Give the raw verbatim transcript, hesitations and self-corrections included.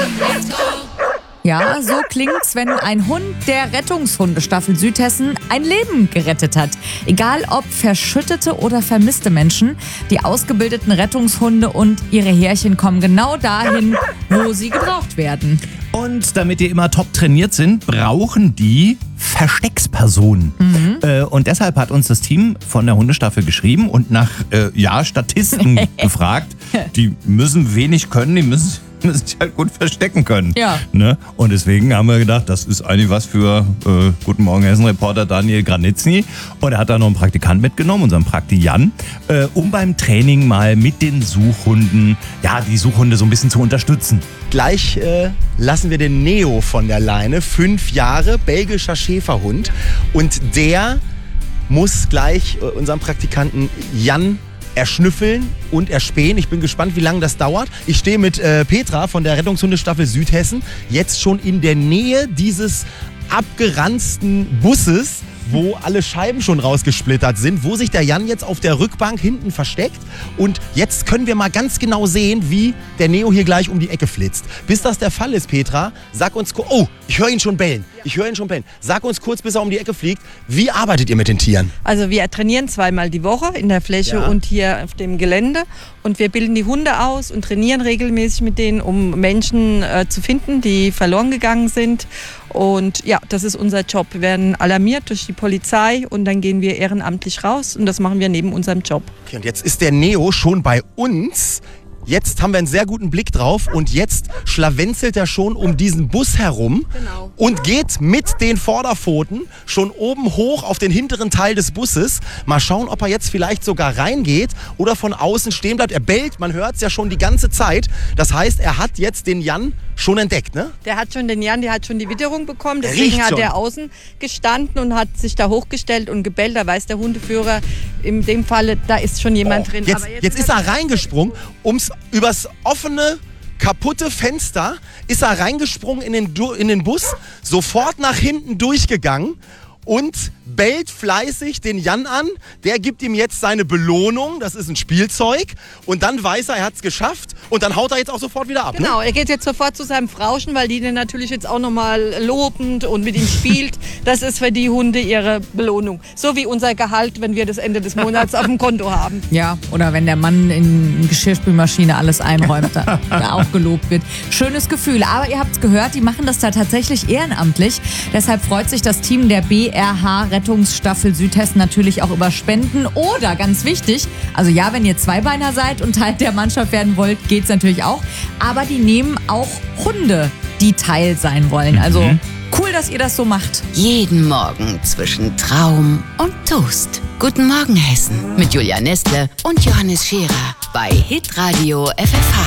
Ja, so klingt's, wenn ein Hund der Rettungshundestaffel Südhessen ein Leben gerettet hat. Egal ob verschüttete oder vermisste Menschen, die ausgebildeten Rettungshunde und ihre Härchen kommen genau dahin, wo sie gebraucht werden. Und damit die immer top trainiert sind, brauchen die Versteckspersonen. Mhm. Äh, und deshalb hat uns das Team von der Hundestaffel geschrieben und nach äh, ja, Statisten gefragt. Die müssen wenig können, die müssen, müssen sich halt gut verstecken können. Ja. Ne? Und deswegen haben wir gedacht, das ist eigentlich was für äh, Guten Morgen Hessen-Reporter Daniel Granitzny. Und er hat da noch einen Praktikant mitgenommen, unseren Prakti Jan, äh, um beim Training mal mit den Suchhunden, ja, die Suchhunde so ein bisschen zu unterstützen. Gleich äh, lassen wir den Neo von der Leine, fünf Jahre, belgischer Schäferhund. Und der muss gleich äh, unseren Praktikanten Jan erschnüffeln und erspähen. Ich bin gespannt, wie lange das dauert. Ich stehe mit äh, Petra von der Rettungshundestaffel Südhessen jetzt schon in der Nähe dieses abgeranzten Busses, wo alle Scheiben schon rausgesplittert sind, wo sich der Jan jetzt auf der Rückbank hinten versteckt. Und jetzt können wir mal ganz genau sehen, wie der Neo hier gleich um die Ecke flitzt. Bis das der Fall ist, Petra, sag uns kurz... Oh, ich höre ihn schon bellen. Ich höre ihn schon bellen. Sag uns kurz, bis er um die Ecke fliegt, wie arbeitet ihr mit den Tieren? Also wir trainieren zweimal die Woche in der Fläche Ja. und hier auf dem Gelände. Und wir bilden die Hunde aus und trainieren regelmäßig mit denen, um Menschen äh, zu finden, die verloren gegangen sind. Und ja, das ist unser Job. Wir werden alarmiert durch die Polizei und dann gehen wir ehrenamtlich raus und das machen wir neben unserem Job. Okay, und jetzt ist der Neo schon bei uns. Jetzt haben wir einen sehr guten Blick drauf und jetzt schlawenzelt er schon um diesen Bus herum Genau. und geht mit den Vorderpfoten schon oben hoch auf den hinteren Teil des Busses. Mal schauen, ob er jetzt vielleicht sogar reingeht oder von außen stehen bleibt. Er bellt, man hört es ja schon die ganze Zeit. Das heißt, er hat jetzt den Jan schon entdeckt, ne? Der hat schon den Jan, der hat schon die Witterung bekommen. Der Deswegen riecht hat schon. er außen gestanden und hat sich da hochgestellt und gebellt. Da weiß der Hundeführer in dem Falle, da ist schon jemand Oh, drin. Jetzt, Aber jetzt ist er reingesprungen, ums übers offene, kaputte Fenster ist er reingesprungen in den, Du- in den Bus, sofort nach hinten durchgegangen und bellt fleißig den Jan an. Der gibt ihm jetzt seine Belohnung, das ist ein Spielzeug. Und dann weiß er, er hat es geschafft und dann haut er jetzt auch sofort wieder ab. Genau, Ne? er geht jetzt sofort zu seinem Frauchen, weil die den natürlich jetzt auch nochmal lobend und mit ihm spielt. Das ist für die Hunde ihre Belohnung. So wie unser Gehalt, wenn wir das Ende des Monats auf dem Konto haben. Ja, oder wenn der Mann in Geschirrspülmaschine alles einräumt, da, da auch gelobt wird. Schönes Gefühl. Aber ihr habt es gehört, die machen das da tatsächlich ehrenamtlich. Deshalb freut sich das Team der B R H Rettungsstaffel Südhessen natürlich auch über Spenden. Oder, ganz wichtig, also ja, wenn ihr Zweibeiner seid und Teil der Mannschaft werden wollt, geht's natürlich auch. Aber die nehmen auch Hunde, die Teil sein wollen. Also cool, dass ihr das so macht. Jeden Morgen zwischen Traum und Toast. Guten Morgen Hessen mit Julia Nestle und Johannes Scherer bei Hitradio F F H.